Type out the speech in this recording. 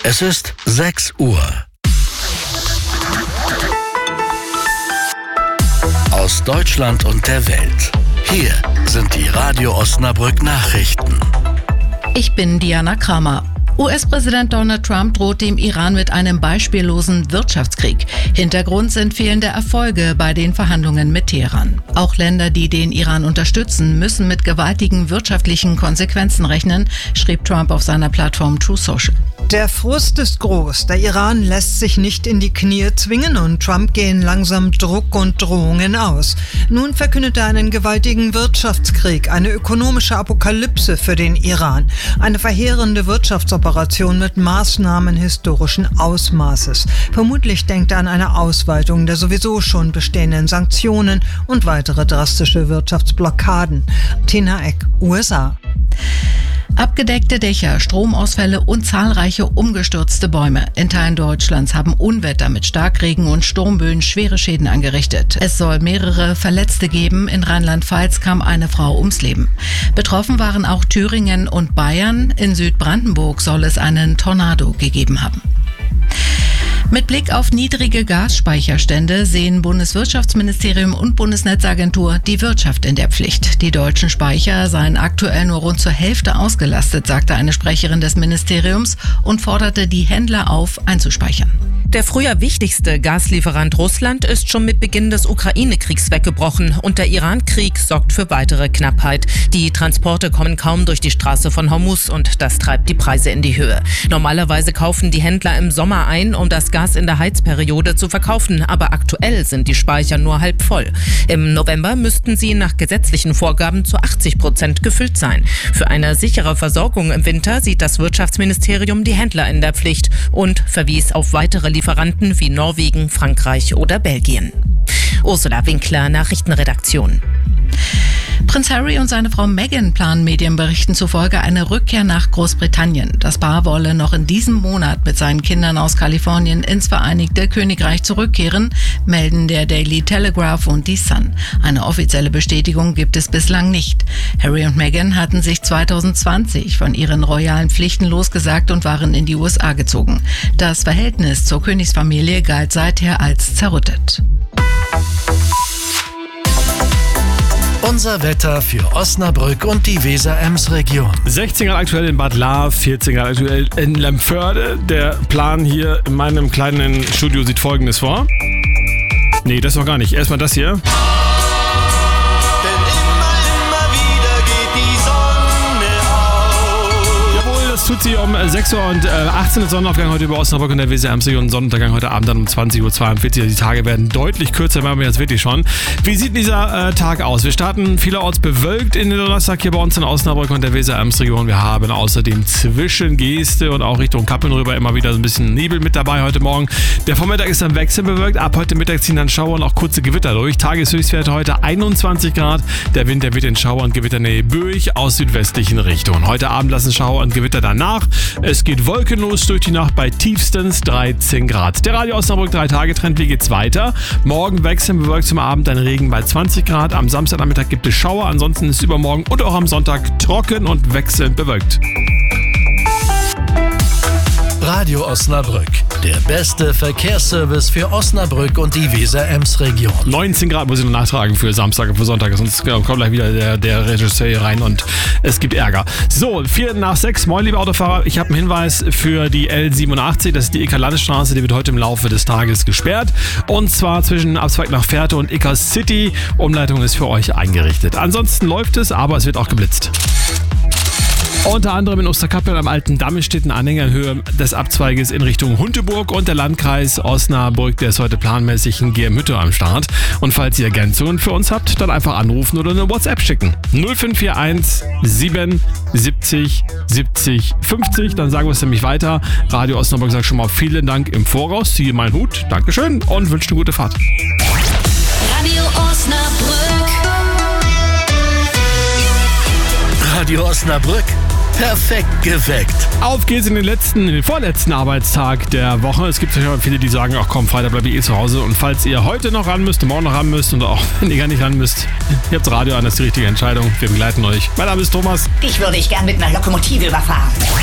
Es ist 6 Uhr. Aus Deutschland und der Welt. Hier sind die Radio Osnabrück Nachrichten. Ich bin Diana Kramer. US-Präsident Donald Trump droht dem Iran mit einem beispiellosen Wirtschaftskrieg. Hintergrund sind fehlende Erfolge bei den Verhandlungen mit Teheran. Auch Länder, die den Iran unterstützen, müssen mit gewaltigen wirtschaftlichen Konsequenzen rechnen, schrieb Trump auf seiner Plattform Truth Social. Der Frust ist groß. Der Iran lässt sich nicht in die Knie zwingen und Trump gehen langsam Druck und Drohungen aus. Nun verkündet er einen gewaltigen Wirtschaftskrieg, eine ökonomische Apokalypse für den Iran. Eine verheerende Wirtschaftsoperation mit Maßnahmen historischen Ausmaßes. Vermutlich denkt er an eine Ausweitung der sowieso schon bestehenden Sanktionen und weitere drastische Wirtschaftsblockaden. Tina Eck, USA. Abgedeckte Dächer, Stromausfälle und zahlreiche umgestürzte Bäume. In Teilen Deutschlands haben Unwetter mit Starkregen und Sturmböen schwere Schäden angerichtet. Es soll mehrere Verletzte geben. In Rheinland-Pfalz kam eine Frau ums Leben. Betroffen waren auch Thüringen und Bayern. In Südbrandenburg soll es einen Tornado gegeben haben. Mit Blick auf niedrige Gasspeicherstände sehen Bundeswirtschaftsministerium und Bundesnetzagentur die Wirtschaft in der Pflicht. Die deutschen Speicher seien aktuell nur rund zur Hälfte ausgelastet, sagte eine Sprecherin des Ministeriums und forderte die Händler auf, einzuspeichern. Der früher wichtigste Gaslieferant Russland ist schon mit Beginn des Ukraine-Kriegs weggebrochen und der Iran-Krieg sorgt für weitere Knappheit. Die Transporte kommen kaum durch die Straße von Hormuz und das treibt die Preise in die Höhe. Normalerweise kaufen die Händler im Sommer ein, um das Gas in der Heizperiode zu verkaufen, aber aktuell sind die Speicher nur halb voll. Im November müssten sie nach gesetzlichen Vorgaben zu 80% gefüllt sein. Für eine sichere Versorgung im Winter sieht das Wirtschaftsministerium die Händler in der Pflicht und verwies auf weitere Lieferanten wie Norwegen, Frankreich oder Belgien. Ursula Winkler, Nachrichtenredaktion. Prinz Harry und seine Frau Meghan planen Medienberichten zufolge eine Rückkehr nach Großbritannien. Das Paar wolle noch in diesem Monat mit seinen Kindern aus Kalifornien ins Vereinigte Königreich zurückkehren, melden der Daily Telegraph und die Sun. Eine offizielle Bestätigung gibt es bislang nicht. Harry und Meghan hatten sich 2020 von ihren royalen Pflichten losgesagt und waren in die USA gezogen. Das Verhältnis zur Königsfamilie galt seither als zerrüttet. Unser Wetter für Osnabrück und die Weser-Ems-Region. 16 Grad aktuell in Bad Lahr, 14 Grad aktuell in Lemförde. Der Plan hier in meinem kleinen Studio sieht Folgendes vor. Nee, das noch gar nicht. Erstmal das hier. Das tut sie um 6 Uhr und 18 Uhr Sonnenaufgang heute über Osnabrück und der Weser-Ems-Region. Sonnenuntergang heute Abend dann um 20.42 Uhr. Die Tage werden deutlich kürzer, werden wir jetzt wirklich schon. Wie sieht dieser Tag aus? Wir starten vielerorts bewölkt in den Donnerstag hier bei uns in Osnabrück und der Weser-Ems-Region. Wir haben außerdem zwischen Geeste und auch Richtung Kappeln rüber immer wieder so ein bisschen Nebel mit dabei heute Morgen. Der Vormittag ist dann wechselbewölkt. Ab heute Mittag ziehen dann Schauer und auch kurze Gewitter durch. Tageshöchstwerte heute 21 Grad. Der Wind, der wird in Schauer und Gewitternähe böig aus südwestlichen Richtungen. Heute Abend lassen Schauer und Gewitter danach. Es geht wolkenlos durch die Nacht bei tiefstens 13 Grad. Der Radio Osnabrück 3-Tage-Trend, wie geht's weiter? Morgen wechseln bewölkt zum Abend, dann Regen bei 20 Grad. Am Samstagnachmittag gibt es Schauer, ansonsten ist übermorgen und auch am Sonntag trocken und wechselnd bewölkt. Radio Osnabrück, der beste Verkehrsservice für Osnabrück und die Weser-Ems-Region. 19 Grad muss ich noch nachtragen für Samstag und für Sonntag, sonst kommt gleich wieder der Regisseur hier rein und es gibt Ärger. So, 5:45, moin liebe Autofahrer, ich habe einen Hinweis für die L87, das ist die Ecker-Landesstraße, die wird heute im Laufe des Tages gesperrt und zwar zwischen Abzweig nach Fährte und Ecker City. Umleitung ist für euch eingerichtet. Ansonsten läuft es, aber es wird auch geblitzt. Unter anderem in Osterkappeln am Alten Damm steht ein Anhänger in Höhe des Abzweiges in Richtung Hunteburg und der Landkreis Osnabrück, der ist heute planmäßig in Germhütte am Start. Und falls ihr Ergänzungen für uns habt, dann einfach anrufen oder eine WhatsApp schicken. 0541 77 70 50, dann sagen wir es nämlich weiter. Radio Osnabrück sagt schon mal vielen Dank im Voraus, ziehe meinen Hut, Dankeschön und wünsche eine gute Fahrt. Radio Osnabrück. Radio Osnabrück, perfekt geweckt. Auf geht's in den vorletzten Arbeitstag der Woche. Es gibt sicher viele, die sagen, ach komm, Freitag bleibe ich zu Hause. Und falls ihr heute noch ran müsst, morgen noch ran müsst und auch wenn ihr gar nicht ran müsst, ihr habt das Radio an, das ist die richtige Entscheidung. Wir begleiten euch. Mein Name ist Thomas. Dich würde ich gern mit einer Lokomotive überfahren.